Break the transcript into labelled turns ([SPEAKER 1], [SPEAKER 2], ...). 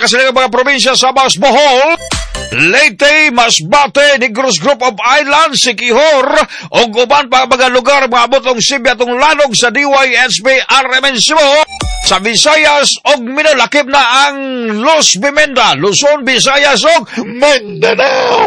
[SPEAKER 1] nakasilang mga probinsya sa Mas Bohol, Leyte, Masbate, Negros Group of Islands, Siquijor, o uban pa mga lugar mga butong Sibya atong lanog sa DYHB Arremensimo. Sa Visayas og minalakip na ang Los Bimenda, Luzon, Visayas og Mindanao.